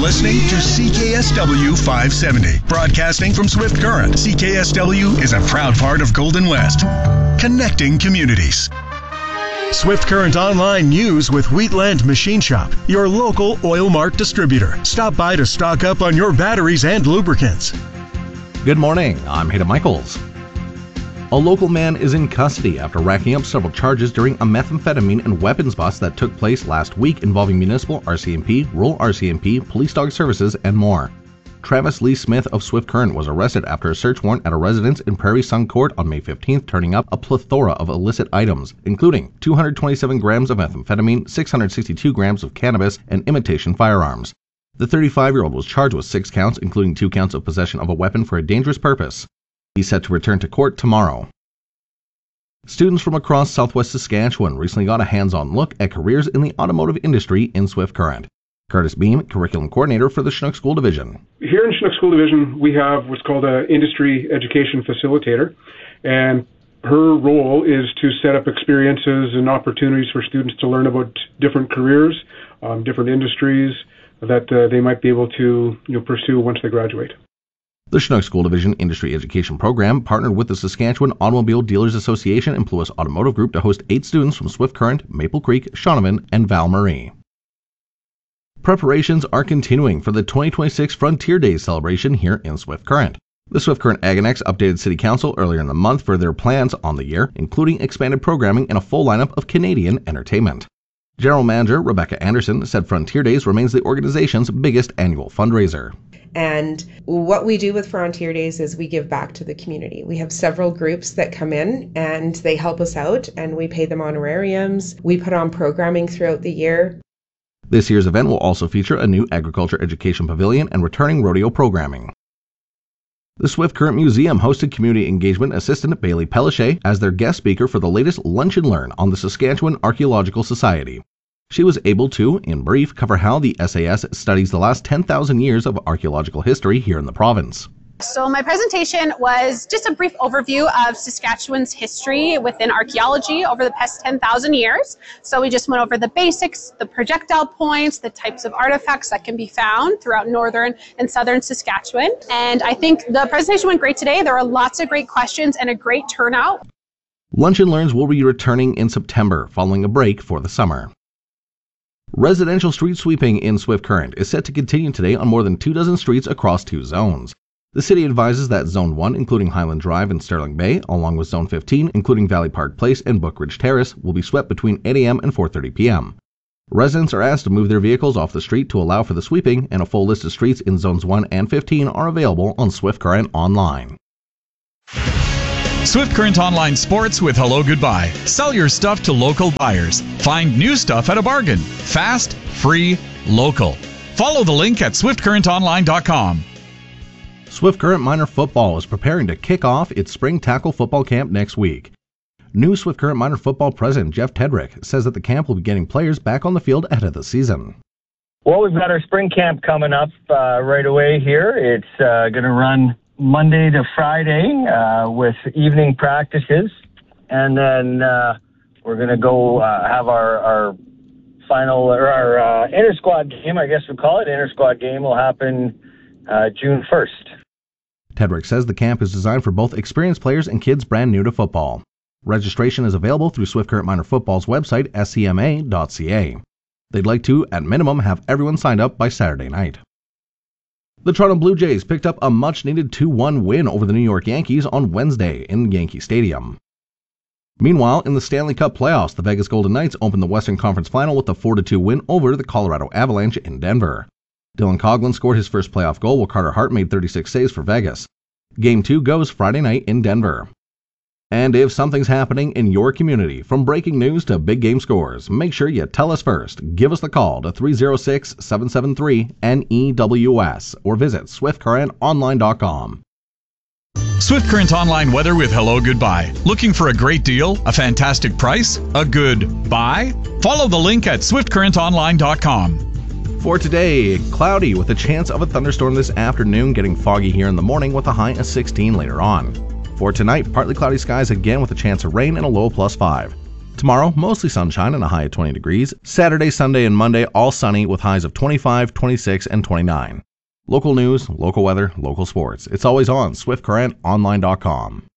listening to CKSW 570. Broadcasting from Swift Current, CKSW is a proud part of Golden West. Connecting communities. Swift Current Online News with Wheatland Machine Shop, your local Oil Mart distributor. Stop by to stock up on your batteries and lubricants. Good morning, I'm Hayden Michaels. A local man is in custody after racking up several charges during a methamphetamine and weapons bust that took place last week involving municipal RCMP, rural RCMP, police dog services, and more. Travis Lee Smith of Swift Current was arrested after a search warrant at a residence in Prairie Sun Court on May 15th, turning up a plethora of illicit items, including 227 grams of methamphetamine, 662 grams of cannabis, and imitation firearms. The 35-year-old was charged with 6 counts, including 2 counts of possession of a weapon for a dangerous purpose. He's set to return to court tomorrow. Students from across southwest Saskatchewan recently got a hands-on look at careers in the automotive industry in Swift Current. Curtis Beam, Curriculum Coordinator for the Chinook School Division. Here in Chinook School Division, we have what's called an Industry Education Facilitator, and her role is to set up experiences and opportunities for students to learn about different careers, different industries that they might be able to pursue once they graduate. The Chinook School Division Industry Education Program partnered with the Saskatchewan Automobile Dealers Association and Pluis Automotive Group to host 8 students from Swift Current, Maple Creek, Shaunavon, and Val-Marie. Preparations are continuing for the 2026 Frontier Days celebration here in Swift Current. The Swift Current Aganex updated City Council earlier in the month for their plans on the year, including expanded programming and a full lineup of Canadian entertainment. General Manager Rebecca Anderson said Frontier Days remains the organization's biggest annual fundraiser. And what we do with Frontier Days is we give back to the community. We have several groups that come in and they help us out, and we pay them honorariums. We put on programming throughout the year. This year's event will also feature a new agriculture education pavilion and returning rodeo programming. The Swift Current Museum hosted community engagement assistant Bailey Pellichet as their guest speaker for the latest Lunch and Learn on the Saskatchewan Archaeological Society. She was able to, in brief, cover how the SAS studies the last 10,000 years of archaeological history here in the province. So my presentation was just a brief overview of Saskatchewan's history within archaeology over the past 10,000 years. So we just went over the basics, the projectile points, the types of artifacts that can be found throughout northern and southern Saskatchewan. And I think the presentation went great today. There were lots of great questions and a great turnout. Lunch and Learns will be returning in September following a break for the summer. Residential street sweeping in Swift Current is set to continue today on more than 24 streets across 2 zones. The city advises that Zone 1, including Highland Drive and Sterling Bay, along with Zone 15, including Valley Park Place and Bookridge Terrace, will be swept between 8 a.m. and 4:30 p.m. Residents are asked to move their vehicles off the street to allow for the sweeping, and a full list of streets in Zones 1 and 15 are available on Swift Current Online. Swift Current Online Sports with Hello Goodbye. Sell your stuff to local buyers. Find new stuff at a bargain. Fast, free, local. Follow the link at swiftcurrentonline.com. Swift Current Minor Football is preparing to kick off its spring tackle football camp next week. New Swift Current Minor Football president Jeff Tedrick says that the camp will be getting players back on the field ahead of the season. Well, we've got our spring camp coming up right away here. It's going to run Monday to Friday with evening practices, and then we're going to go have our final, or our inter-squad game, I guess we'll call it. Inter-squad game will happen June 1st. Tedrick says the camp is designed for both experienced players and kids brand new to football. Registration is available through Swift Current Minor Football's website, scma.ca. They'd like to, at minimum, have everyone signed up by Saturday night. The Toronto Blue Jays picked up a much-needed 2-1 win over the New York Yankees on Wednesday in Yankee Stadium. Meanwhile, in the Stanley Cup playoffs, the Vegas Golden Knights opened the Western Conference Final with a 4-2 win over the Colorado Avalanche in Denver. Dylan Coghlan scored his first playoff goal while Carter Hart made 36 saves for Vegas. Game 2 goes Friday night in Denver. And if something's happening in your community, from breaking news to big game scores, make sure you tell us first. Give us the call to 306-773-NEWS or visit swiftcurrentonline.com. Swift Current Online weather with Hello Goodbye. Looking for a great deal, a fantastic price, a good buy? Follow the link at swiftcurrentonline.com. For today, cloudy with a chance of a thunderstorm this afternoon, getting foggy here in the morning with a high of 16 later on. For tonight, partly cloudy skies again with a chance of rain and a low of +5. Tomorrow, mostly sunshine and a high of 20 degrees. Saturday, Sunday, and Monday, all sunny with highs of 25, 26, and 29. Local news, local weather, local sports. It's always on SwiftCurrentOnline.com.